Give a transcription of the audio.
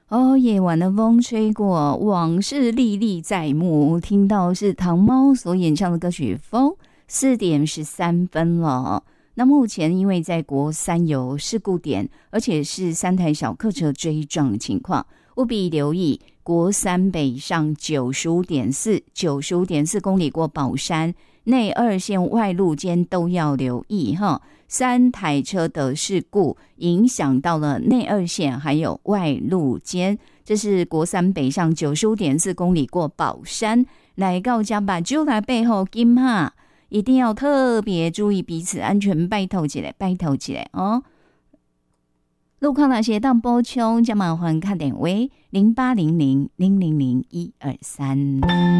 哦，夜晚的风吹过，往事历历在目。听到是唐猫所演唱的歌曲《风》，4:13了。那目前因为在国三有事故点，而且是3台小客车追撞情况，务必留意国三北上95.4公里过宝山内2线外路间都要留意哈。3台车的事故影响到了内2线还有外路间，这是国三北上95.4公里过宝山来到家把就来背后金哈，一定要特别注意彼此安全，拜托起来哦。路况那些当补充，加麻烦看电话0800000123。